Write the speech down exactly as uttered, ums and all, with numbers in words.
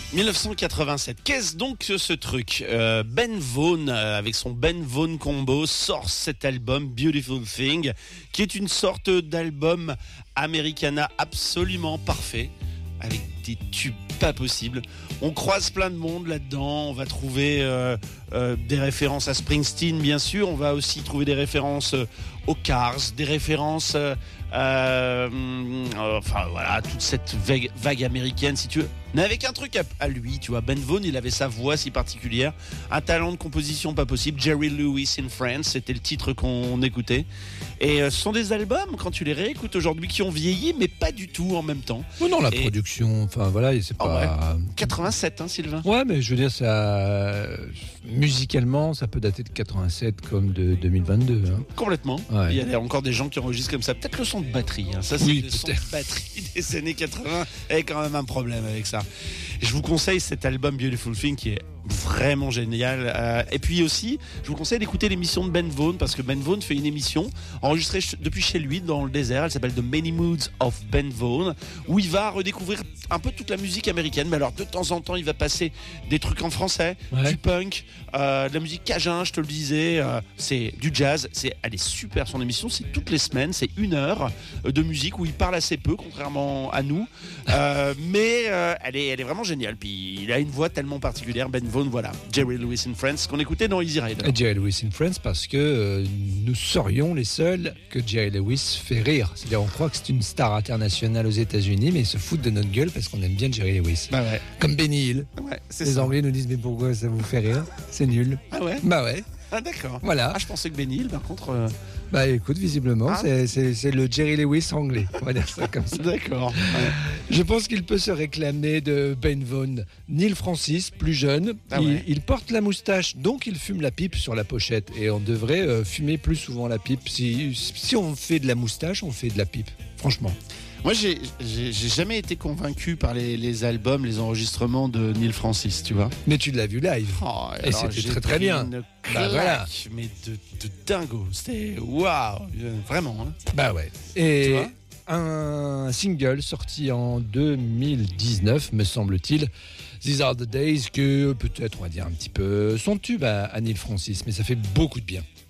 dix-neuf cent quatre-vingt-sept. Qu'est-ce donc que ce truc euh, Ben Vaughn, euh, avec son Ben Vaughn Combo, sort cet album Beautiful Thing, qui est une sorte d'album Americana absolument parfait, avec des tubes pas possibles. On croise plein de monde là-dedans. On va trouver euh, euh, des références à Springsteen, bien sûr. On va aussi trouver des références euh, aux Cars, des références... Euh, euh, euh, enfin voilà, toute cette vague, vague américaine, si tu veux. Mais avec un truc à, à lui, tu vois. Ben Vaughn, il avait sa voix si particulière, un talent de composition pas possible. Jerry Lewis in France, c'était le titre qu'on écoutait. Et euh, ce sont des albums, quand tu les réécoutes aujourd'hui, qui ont vieilli, mais pas du tout en même temps. Oh non, la Et... production, enfin voilà, c'est oh, pas... ouais. quatre-vingt-sept, hein, Sylvain. Ouais, mais je veux dire, ça, musicalement, ça peut dater de quatre-vingt-sept comme de deux mille vingt-deux. Hein. Complètement. Ouais. Il y a encore des gens qui enregistrent comme ça. Peut-être le son de batterie. Hein. Ça, c'est oui, le son de batterie des années quatre-vingts. Il y a quand même un problème avec ça. Je vous conseille cet album Beautiful Thing qui est vraiment génial. Euh, et puis aussi, je vous conseille d'écouter l'émission de Ben Vaughn, parce que Ben Vaughn fait une émission enregistrée ch- depuis chez lui dans le désert. Elle s'appelle The Many Moods of Ben Vaughn, où il va redécouvrir un peu toute la musique américaine. Mais alors de temps en temps, il va passer des trucs en français, ouais. du punk, euh, de la musique cajun, je te le disais. Euh, c'est du jazz. C'est, elle est super son émission. C'est toutes les semaines. C'est une heure de musique où il parle assez peu, contrairement à nous. Euh, mais euh, elle est, elle est vraiment géniale. Puis il a une voix tellement particulière, Ben Vaughn. Voilà, Jerry Lewis in France, qu'on écoutait dans Easy Rider. Et Jerry Lewis in France, parce que euh, nous serions les seuls que Jerry Lewis fait rire. C'est-à-dire, on croit que c'est une star internationale aux États-Unis, mais ils se foutent de notre gueule parce qu'on aime bien Jerry Lewis. Bah ouais. Comme Benny Hill. Ouais, c'est les ça. Anglais nous disent, mais pourquoi ça vous fait rire? C'est nul. Ah ouais. Bah ouais. Ah d'accord. Voilà. Ah, je pensais que Benny Hill, par contre. Euh... Bah écoute, visiblement, ah. c'est, c'est, c'est le Jerry Lewis anglais. On va dire ça comme ça. D'accord. Ouais. Je pense qu'il peut se réclamer de Ben Vaughn. Neil Francis, plus jeune, ah il, ouais. il porte la moustache, donc il fume la pipe sur la pochette. Et on devrait euh, fumer plus souvent la pipe. Si, si on fait de la moustache, on fait de la pipe. Franchement. Moi, j'ai, j'ai, j'ai jamais été convaincu par les, les albums, les enregistrements de Neil Francis, tu vois. Mais tu l'as vu live. Oh, et c'était très très bien. Une bah voilà. Mais de, de dingo. C'était waouh. Vraiment. Hein. Bah ouais. Et un single sorti en deux mille dix-neuf, me semble-t-il. These Are the Days, que peut-être, on va dire un petit peu son tube à, à Neil Francis, mais ça fait beaucoup de bien.